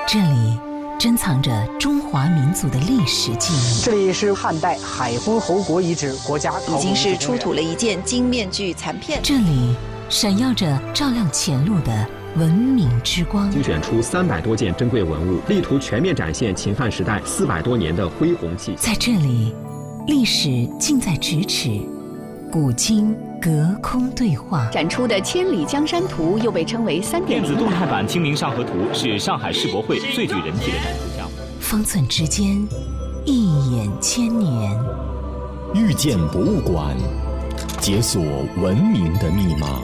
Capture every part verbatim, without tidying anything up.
这里珍藏着中华民族的历史记忆。 这里是汉代海昏侯国遗址国家考古已经是出土了一件金面具残片。 这里闪耀着照亮前路的文明之光。 精选出三百多件珍贵文物，力图全面展现秦汉时代四百多年的恢宏气。 在这里，历史近在咫尺，古今隔空对话。 展出的《千里江山图》又被称为三点零电子动态版《清明上河图》是上海世博会最具人气的展出项目。 方寸之间，一眼千年。 遇见博物馆，解锁文明的密码。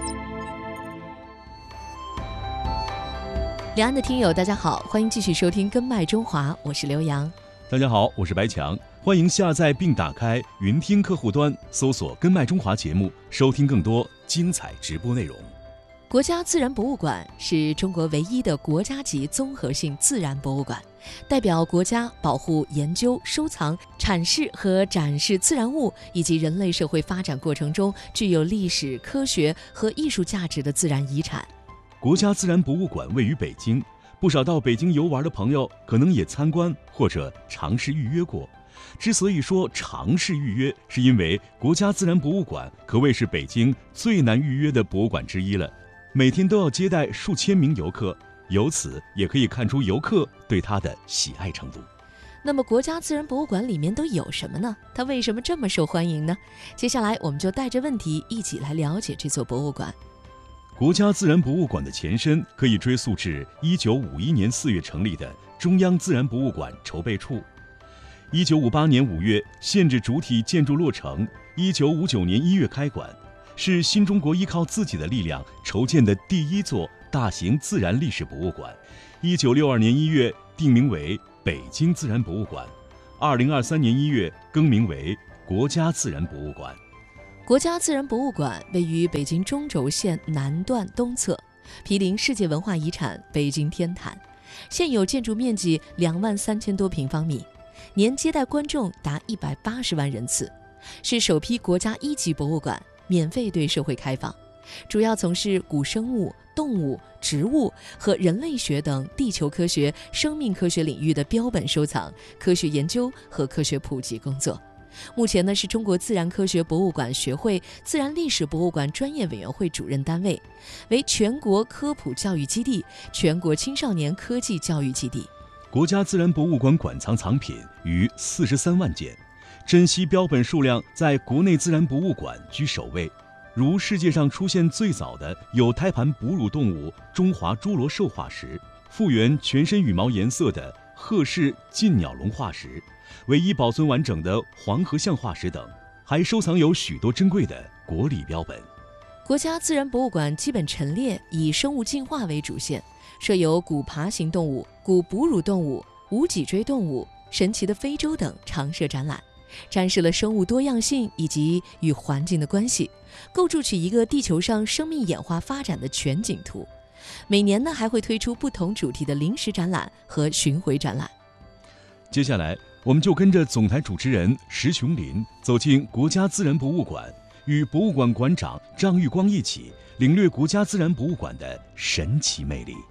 两岸的听友大家好，欢迎继续收听《根脉中华》，我是刘洋。 大家好，我是白强，欢迎下载并打开云听客户端，搜索“根脉中华”节目，收听更多精彩直播内容。 国家自然博物馆是中国唯一的国家级综合性自然博物馆，代表国家保护、研究、收藏、阐释和展示自然物以及人类社会发展过程中具有历史、科学和艺术价值的自然遗产。 国家自然博物馆位于北京，不少到北京游玩的朋友可能也参观或者尝试预约过。之所以说尝试预约，是因为国家自然博物馆可谓是北京最难预约的博物馆之一了，每天都要接待数千名游客，由此也可以看出游客对它的喜爱程度。 那么国家自然博物馆里面都有什么呢？它为什么这么受欢迎呢？接下来我们就带着问题一起来了解这座博物馆。 国家自然博物馆的前身可以追溯至一九五一年四月成立的中央自然博物馆筹备处。一九五八年五月限制主体建筑落成，一九五九年一月开馆，是新中国依靠自己的力量筹建的第一座大型自然历史博物馆。一九六二年一月定名为北京自然博物馆，二零二三年一月更名为国家自然博物馆。 国家自然博物馆位于北京中轴线南段东侧，毗邻世界文化遗产北京天坛，现有建筑面积两万三千多平方米，年接待观众达一百八十万人次，是首批国家一级博物馆，免费对社会开放，主要从事古生物、动物、植物和人类学等地球科学、生命科学领域的标本收藏、科学研究和科学普及工作。目前呢是中国自然科学博物馆学会自然历史博物馆专业委员会主任单位，为全国科普教育基地、全国青少年科技教育基地。 国家自然博物馆馆藏藏品逾四十三万件，珍稀标本数量在国内自然博物馆居首位。如世界上出现最早的有胎盘哺乳动物中华侏罗兽化石，复原全身羽毛颜色的鹤氏近鸟龙化石，唯一保存完整的黄河象化石等，还收藏有许多珍贵的国礼标本。 国家自然博物馆基本陈列以生物进化为主线，设有古爬行动物、古哺乳动物、无脊椎动物、神奇的非洲等常设展览，展示了生物多样性以及与环境的关系，构筑起一个地球上生命演化发展的全景图。每年呢还会推出不同主题的临时展览和巡回展览。 接下来我们就跟着总台主持人石雄林走进国家自然博物馆，与博物馆馆长张玉光一起领略国家自然博物馆的神奇魅力。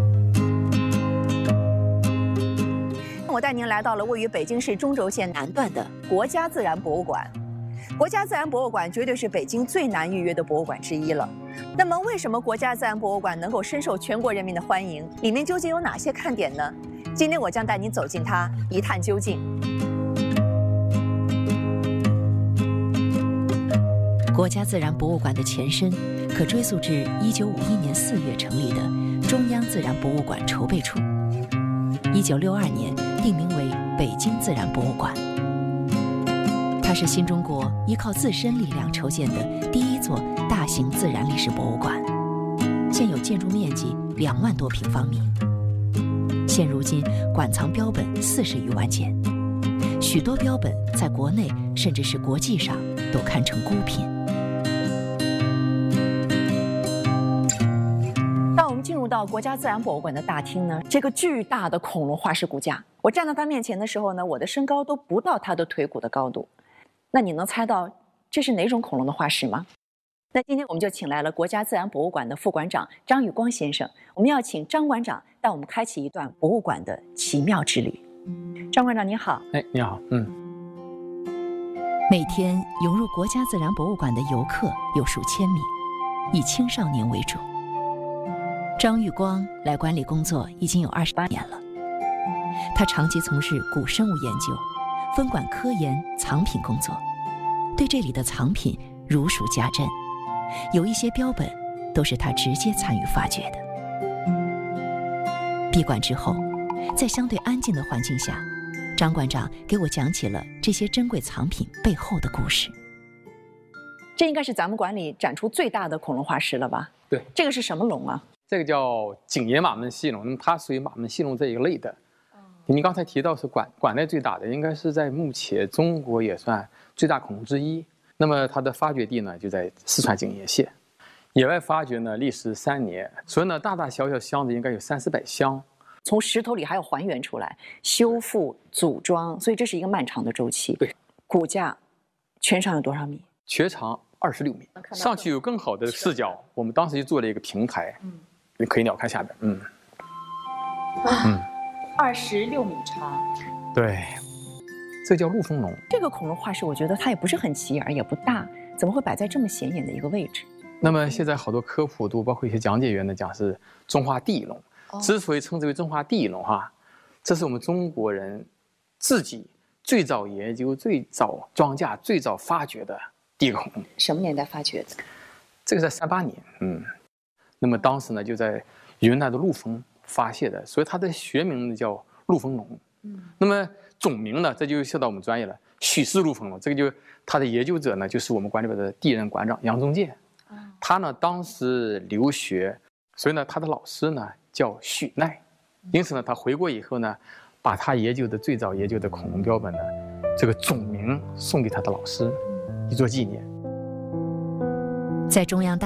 我带您来到了位于北京市中轴线南段的国家自然博物馆。国家自然博物馆绝对是北京最难预约的博物馆之一了。那么，为什么国家自然博物馆能够深受全国人民的欢迎？里面究竟有哪些看点呢？今天我将带您走进它，一探究竟。 国家自然博物馆的前身可追溯至一九五一年四月成立的中央自然博物馆筹备处，一九六二年定名为北京自然博物馆。它是新中国依靠自身力量筹建的第一座大型自然历史博物馆，现有建筑面积两万多平方米。现如今馆藏标本四十余万件，许多标本在国内甚至是国际上都堪称孤品。 当我们进入到国家自然博物馆的大厅呢，这个巨大的恐龙化石骨架，我站到它面前的时候呢，我的身高都不到它的腿骨的高度。那你能猜到这是哪种恐龙的化石吗？ 那今天我们就请来了国家自然博物馆的副馆长张宇光先生，我们要请张馆长带我们开启一段博物馆的奇妙之旅。张馆长你好。 哎，你好，嗯。 每天涌入国家自然博物馆的游客有数千名，以青少年为主。张玉光来馆里工作已经有二十八年了，他长期从事古生物研究，分管科研、藏品工作，对这里的藏品如数家珍。有一些标本都是他直接参与发掘的。闭馆之后，在相对安静的环境下，张馆长给我讲起了这些珍贵藏品背后的故事。 这应该是咱们馆里展出最大的恐龙化石了吧？ 对， 这个是什么龙啊？ 这个叫景野马门溪龙，那么它属于马门溪龙这一类的。您刚才提到是馆馆内最大的，应该是在目前中国也算最大恐龙之一。那么它的发掘地呢，就在四川景野县。野外发掘呢，历时三年，所以呢，大大小小箱子应该有三四百箱。 从石头里还要还原出来，修复、组装，所以这是一个漫长的周期。 对， 骨架全长有多少米？ 全长二十六米。上去有更好的视角，我们当时就做了一个平台，嗯，你可以鸟瞰下边，嗯， 啊，二十六米长。 对。这叫陆丰龙。 这个恐龙化石，我觉得它也不是很起眼，也不大，怎么会摆在这么显眼的一个位置？ 那么现在好多科普都包括一些讲解员呢，讲是中华地龙。哦、之所以称之为中华地龙哈，这是我们中国人自己最早研究、最早装架、最早发掘的第一个恐龙。 什么年代发掘的？ 这个在三八年，嗯。那么当时呢，就在云南的陆丰发现的，所以它的学名呢叫陆丰龙。嗯。那么总名呢，这就涉到我们专业了，许氏陆丰龙。这个就他的研究者呢，就是我们馆里边的第一任馆长杨宗建。他呢当时留学，所以呢他的老师呢叫许奈，因此呢他回国以后呢，把他研究的最早研究的恐龙标本呢，这个总名送给他的老师，以作纪念。 在中央大